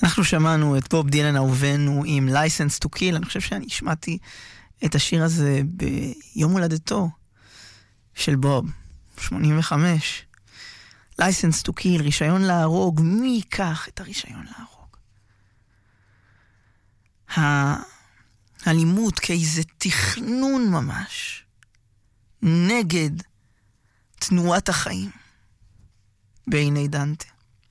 אנחנו שמענו את בוב דילן אהובנו עם License to Kill. אני חושב שאני שמעתי את השיר הזה ביום הולדתו של בוב, 85. License to Kill, רישיון להרוג. מי ייקח את הרישיון להרוג? האלימות כאיזה תכנון ממש נגד תנועת החיים בעיני דנטה.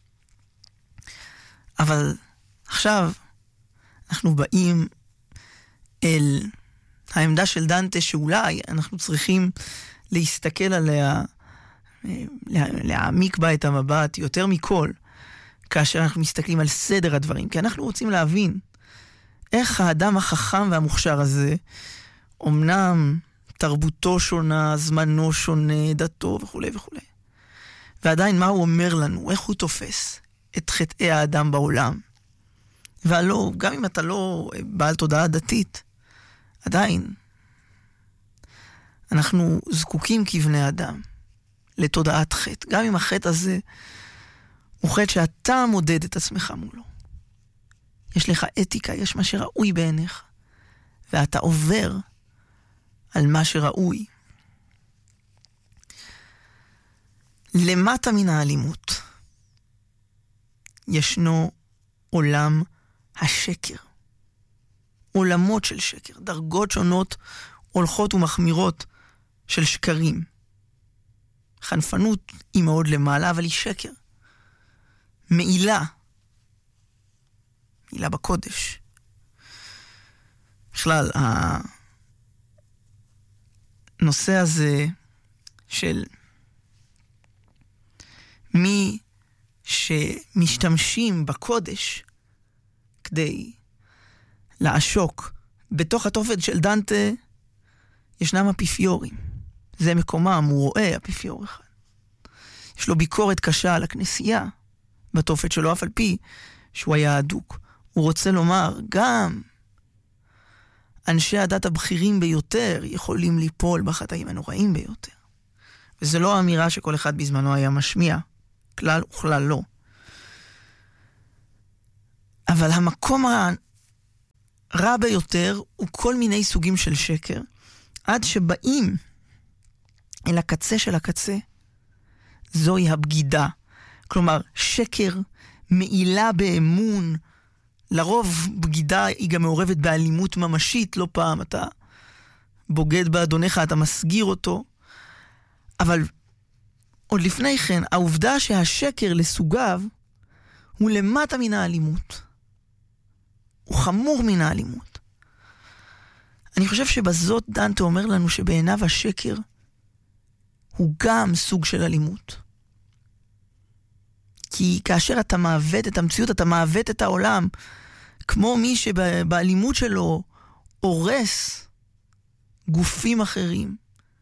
אבל עכשיו אנחנו באים אל העמדה של דנטה שאולי אנחנו צריכים להסתכל עליה, להעמיק בה את המבט יותר מכל כאשר אנחנו מסתכלים על סדר הדברים, כי אנחנו רוצים להבין איך האדם החכם והמוכשר הזה, אמנם תרבותו שונה, זמנו שונה, דתו וכו' וכו', ועדיין מה הוא אומר לנו, איך הוא תופס את חטאי האדם בעולם. והלא, גם אם אתה לא בעל תודעה דתית, עדיין אנחנו זקוקים כבני אדם לתודעת חטא. גם אם החטא הזה הוא חטא שאתה מודד את עצמך מולו. יש לך אתיקה, יש מה שראוי בעיניך, ואתה עובר על מה שראוי. למטה מן האלימות ישנו עולם השקר. עולמות של שקר, דרגות שונות הולכות ומחמירות של שקרים. חנפנות היא מאוד למעלה, אבל היא שקר. מעילה. מעילה בקודש. בכלל, הנושא הזה של מי שמשתמשים בקודש כדי לעשוק, בתוך התופת של דנטה ישנם אפיפיורים. זה מקומם, הוא רואה אפיפיור אחד. יש לו ביקורת קשה על הכנסייה בתופת שלו, אף על פי שהוא היה אדוק. הוא רוצה לומר, גם אנשי הדת הבכירים ביותר יכולים ליפול בחטאים הנוראים ביותר. וזה לא האמירה שכל אחד בזמנו היה משמיע. כלל וכלל לא. אבל המקום הרע ביותר הוא כל מיני סוגים של שקר, עד שבאים אל הקצה של הקצה, זוהי הבגידה. כלומר, שקר, מעילה באמון, לרוב בגידה היא גם מעורבת באלימות ממשית, לא פעם אתה בוגד באדונך, אתה מסגיר אותו, אבל עוד לפני כן, העובדה שהשקר לסוגיו הוא למטה מן האלימות. הוא חמור מן האלימות. אני חושב שבזאת דנטה אומר לנו שבעיניו השקר הוא גם סוג של אלימות. כי כאשר אתה מעוות את המציאות, אתה מעוות את העולם, כמו מי שבאלימות שלו הורס גופים אחרים.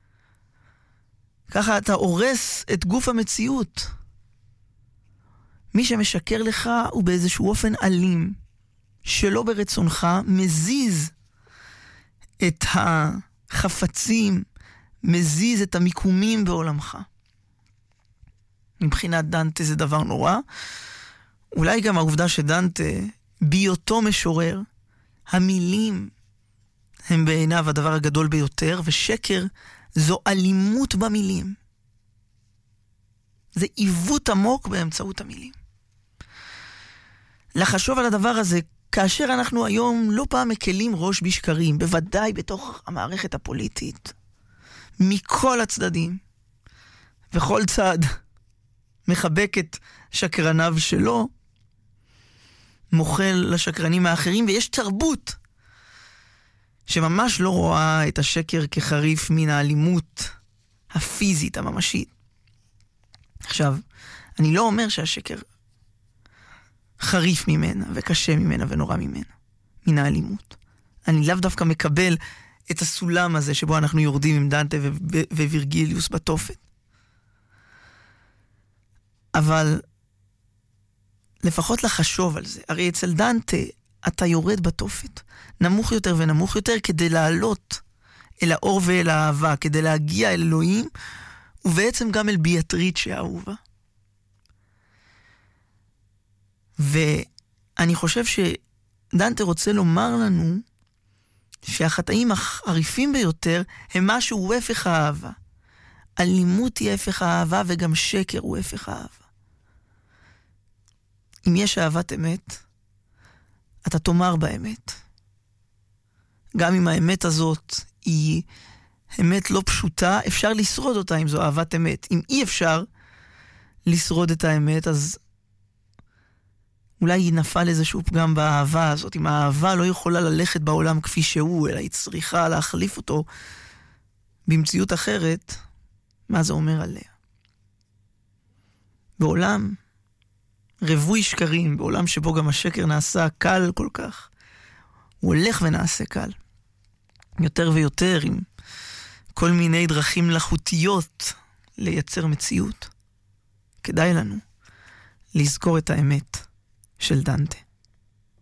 ככה אתה הורס את גוף המציאות. מי שמשקר לך הוא באיזשהו אופן אלים, שלא ברצונך, מזיז את החפצים, מזיז את המיקומים בעולמך. מבחינת דנטה זה דבר נורא. אולי גם העובדה שדנטה, בהיותו משורר, המילים הם בעיניו הדבר הגדול ביותר, ושקר זו אלימות במילים. זה עיוות עמוק באמצעות המילים. לחשוב על הדבר הזה, כאשר אנחנו היום לא פעם מקלים ראש בשקרים, בוודאי בתוך המערכת הפוליטית, מכל הצדדים, וכל צד מחבק את שקרניו שלו, מוכל לשקרנים האחרים, ויש תרבות שממש לא רואה את השקר כחריף מן האלימות הפיזית הממשית. עכשיו, אני לא אומר שהשקר חריף ממנה וקשה ממנה ונורא ממנה, מן האלימות. אני לאו דווקא מקבל את הסולם הזה שבו אנחנו יורדים עם דנטה ווירגיליוס בתופת. אבל לפחות לחשוב על זה. הרי אצל דנטה אתה יורד בתופת, נמוך יותר ונמוך יותר, כדי לעלות אל האור ואל האהבה, כדי להגיע אל אלוהים, ובעצם גם אל ביאטריצ'ה האהובה. אני חושב שדנטה רוצה לומר לנו שהחטאים החריפים ביותר הם משהו הוא הפך האהבה. אלימות היא הפך האהבה וגם שקר הוא הפך האהבה. אם יש אהבת אמת, אתה תאמר באמת. גם אם האמת הזאת היא אמת לא פשוטה, אפשר לשרוד אותה אם זו אהבת אמת. אם אי אפשר לשרוד את האמת, אז אולי נפל איזשהו פגם באהבה הזאת. אם האהבה לא יכולה ללכת בעולם כפי שהוא, אלא היא צריכה להחליף אותו במציאות אחרת, מה זה אומר עליה? בעולם רווי שקרים, בעולם שבו גם השקר נעשה קל כל כך, הוא הולך ונעשה קל. יותר ויותר עם כל מיני דרכים מלאכותיות לייצר מציאות. כדאי לנו לזכור את האמת של דנטה.